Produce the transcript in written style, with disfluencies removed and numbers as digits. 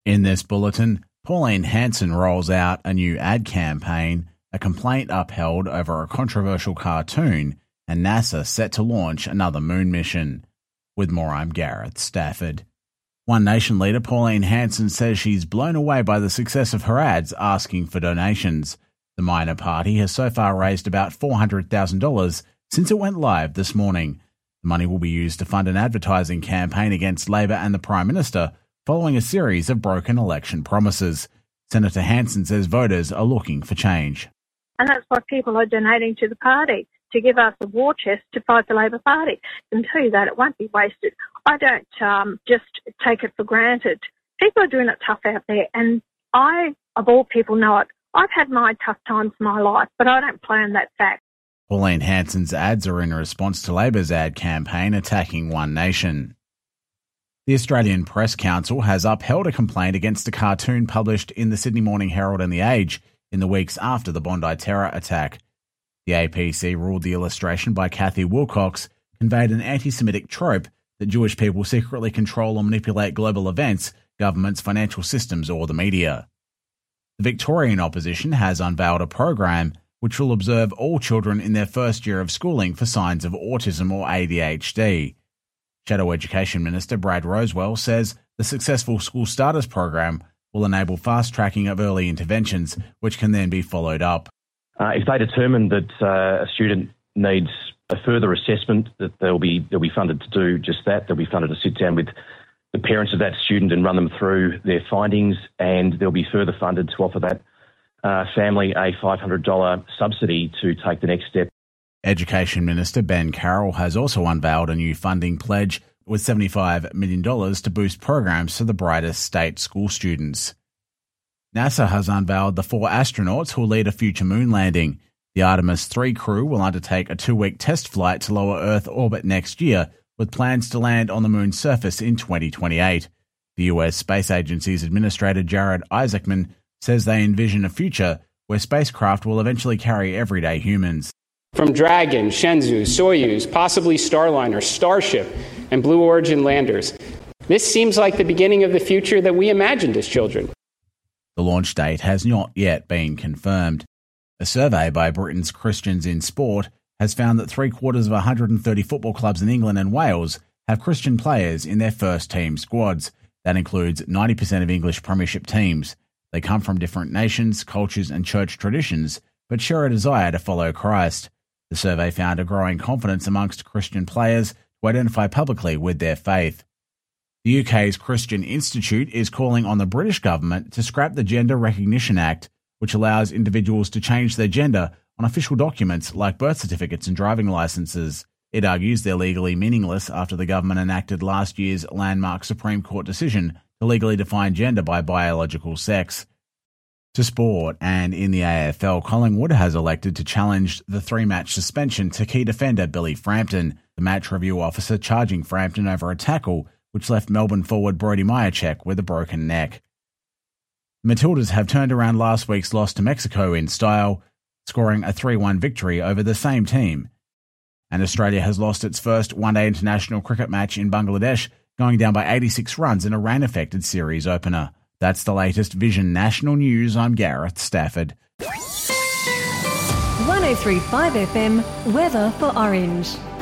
In this bulletin, Pauline Hanson rolls out a new ad campaign, a complaint upheld over a controversial cartoon, and NASA set to launch another moon mission. With more, I'm Gareth Stafford. One Nation leader Pauline Hanson says she's blown away by the success of her ads asking for donations. The minor party has so far raised about $400,000 since it went live this morning. The money will be used to fund an advertising campaign against Labor and the Prime Minister following a series of broken election promises. Senator Hanson says voters are looking for change. And that's why people are donating to the party, to give us a war chest to fight the Labor Party. And tell you that it won't be wasted. I don't just take it for granted. People are doing it tough out there, and I, of all people, know it. I've had my tough times in my life, but I don't play on that fact. Pauline Hanson's ads are in response to Labor's ad campaign attacking One Nation. The Australian Press Council has upheld a complaint against a cartoon published in the Sydney Morning Herald and The Age in the weeks after the Bondi terror attack. The APC ruled the illustration by Kathy Wilcox conveyed an anti-Semitic trope that Jewish people secretly control or manipulate global events, governments, financial systems, or the media. The Victorian opposition has unveiled a program which will observe all children in their first year of schooling for signs of autism or ADHD. Shadow Education Minister Brad Rosewell says the successful School Starters program will enable fast-tracking of early interventions, which can then be followed up. If they determine that a student needs a further assessment, that they'll be funded to do just that. They'll be funded to sit down with the parents of that student and run them through their findings, and they'll be further funded to offer that family a $500 subsidy to take the next step. Education Minister Ben Carroll has also unveiled a new funding pledge with $75 million to boost programs for the brightest state school students. NASA has unveiled the 4 astronauts who will lead a future moon landing. The Artemis 3 crew will undertake a 2-week test flight to lower Earth orbit next year, with plans to land on the moon's surface in 2028. The US Space Agency's Administrator Jared Isaacman says they envision a future where spacecraft will eventually carry everyday humans. From Dragon, Shenzhou, Soyuz, possibly Starliner, Starship, and Blue Origin landers. This seems like the beginning of the future that we imagined as children. The launch date has not yet been confirmed. A survey by Britain's Christians in Sport has found that 3/4 of 130 football clubs in England and Wales have Christian players in their first-team squads. That includes 90% of English Premiership teams. They come from different nations, cultures and church traditions, but share a desire to follow Christ. The survey found a growing confidence amongst Christian players to identify publicly with their faith. The UK's Christian Institute is calling on the British government to scrap the Gender Recognition Act, which allows individuals to change their gender on official documents like birth certificates and driving licenses. It argues they're legally meaningless after the government enacted last year's landmark Supreme Court decision to legally define gender by biological sex. To sport, and in the AFL, Collingwood has elected to challenge the 3-match suspension to key defender Billy Frampton, the match review officer charging Frampton over a tackle which left Melbourne forward Brody Myercheck with a broken neck. The Matildas have turned around last week's loss to Mexico in style, scoring a 3-1 victory over the same team. And Australia has lost its first one-day international cricket match in Bangladesh, going down by 86 runs in a rain-affected series opener. That's the latest Vision National News. I'm Gareth Stafford. 103.5 FM, weather for Orange.